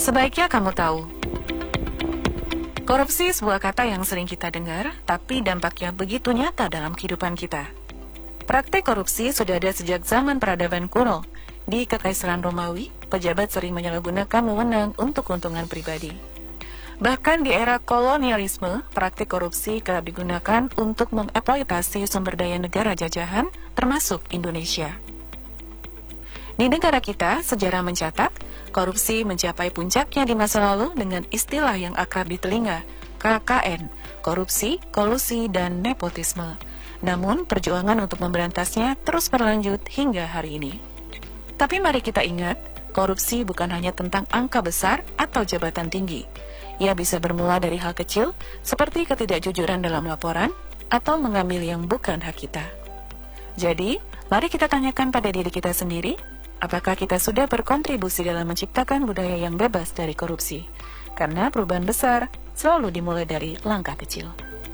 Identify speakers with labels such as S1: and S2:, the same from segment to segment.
S1: Sebaiknya kamu tahu, korupsi sebuah kata yang sering kita dengar, tapi dampaknya begitu nyata dalam kehidupan kita. Praktek korupsi sudah ada sejak zaman peradaban kuno. Di Kekaisaran Romawi, pejabat sering menyalahgunakan wewenang untuk keuntungan pribadi. Bahkan di era kolonialisme, praktik korupsi kerap digunakan untuk mengeksploitasi sumber daya negara jajahan, termasuk Indonesia. Di negara kita, sejarah mencatat, korupsi mencapai puncaknya di masa lalu dengan istilah yang akrab di telinga, KKN, korupsi, kolusi, dan nepotisme. Namun, perjuangan untuk memberantasnya terus berlanjut hingga hari ini. Tapi mari kita ingat, korupsi bukan hanya tentang angka besar atau jabatan tinggi. Ia bisa bermula dari hal kecil, seperti ketidakjujuran dalam laporan, atau mengambil yang bukan hak kita. Jadi, mari kita tanyakan pada diri kita sendiri, apakah kita sudah berkontribusi dalam menciptakan budaya yang bebas dari korupsi? Karena perubahan besar selalu dimulai dari langkah kecil.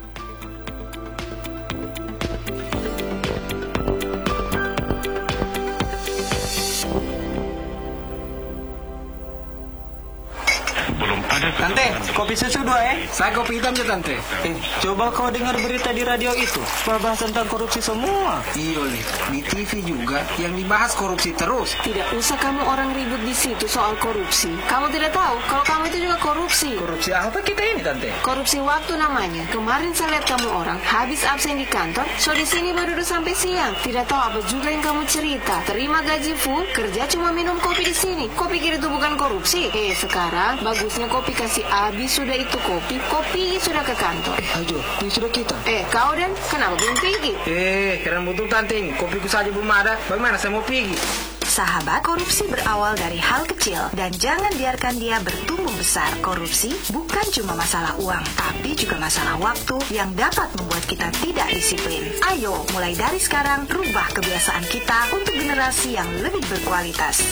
S2: Tante, kopi susu 2 Saya kopi hitam ya tante.
S3: Coba kau dengar berita di radio itu, bahas tentang korupsi semua.
S2: Iya nih, di TV juga yang dibahas korupsi terus.
S4: Tidak usah kamu orang ribut di situ soal korupsi. Kamu tidak tahu kalau kamu itu juga korupsi.
S2: Korupsi apa kita ini tante?
S4: Korupsi waktu namanya. Kemarin saya lihat kamu orang habis absen di kantor, so di sini baru duduk sampai siang. Tidak tahu apa juga yang kamu cerita. Terima gaji full, kerja cuma minum kopi di sini. Kau pikir itu bukan korupsi? Sekarang bagusnya kopi kasih habis sudah itu kopi sudah ke kantor.
S2: Ayo, ini sudah kita.
S4: Kau dan kenapa belum pergi?
S2: Keren betul tante ini. Kopiku saja belum ada. Bagaimana saya mau pergi?
S5: Sahabat, korupsi berawal dari hal kecil dan jangan biarkan dia bertumbuh besar. Korupsi bukan cuma masalah uang, tapi juga masalah waktu yang dapat membuat kita tidak disiplin. Ayo, mulai dari sekarang, rubah kebiasaan kita untuk generasi yang lebih berkualitas.